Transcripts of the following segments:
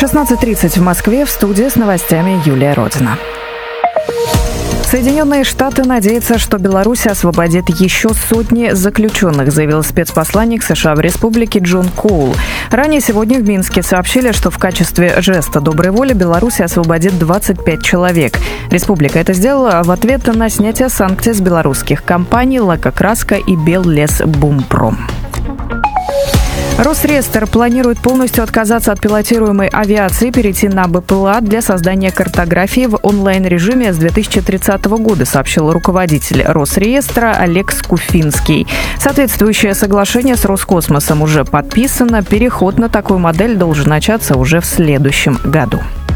16:30 в Москве. В студии с новостями Юлия Родина. Соединенные Штаты надеются, что Беларусь освободит еще сотни заключенных, заявил спецпосланник США в республике Джон Коул. Ранее сегодня в Минске сообщили, что в качестве жеста доброй воли Беларусь освободит 25 человек. Республика это сделала в ответ на снятие санкций с белорусских компаний «Лакокраска» и «Беллесбумпром». Росреестр планирует полностью отказаться от пилотируемой авиации и перейти на БПЛА для создания картографии в онлайн-режиме с 2030 года, сообщил руководитель Росреестра Олег Скуфинский. Соответствующее соглашение с Роскосмосом уже подписано. Переход на такую модель должен начаться уже в следующем году.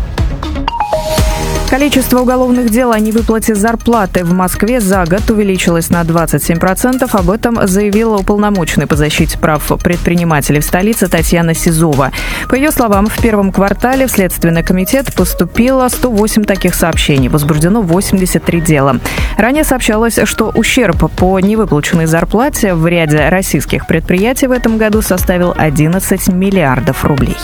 Количество уголовных дел о невыплате зарплаты в Москве за год увеличилось на 27%. Об этом заявила уполномоченный по защите прав предпринимателей в столице Татьяна Сизова. По ее словам, в первом квартале в Следственный комитет поступило 108 таких сообщений. Возбуждено 83 дела. Ранее сообщалось, что ущерб по невыплаченной зарплате в ряде российских предприятий в этом году составил 11 миллиардов рублей.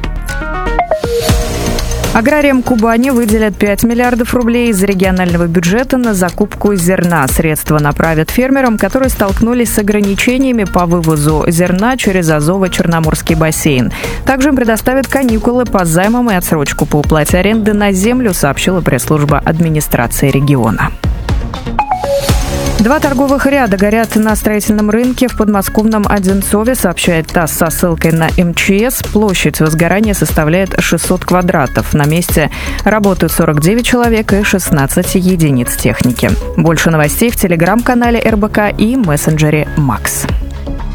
Аграриям Кубани выделят 5 миллиардов рублей из регионального бюджета на закупку зерна. Средства направят фермерам, которые столкнулись с ограничениями по вывозу зерна через Азово-Черноморский бассейн. Также им предоставят каникулы по займам и отсрочку по уплате аренды на землю, сообщила пресс-служба администрации региона. 2 торговых ряда горят на строительном рынке в подмосковном Одинцове, сообщает ТАСС со ссылкой на МЧС. Площадь возгорания составляет 600 квадратов. На месте работают 49 человек и 16 единиц техники. Больше новостей в телеграм-канале РБК и мессенджере Макс.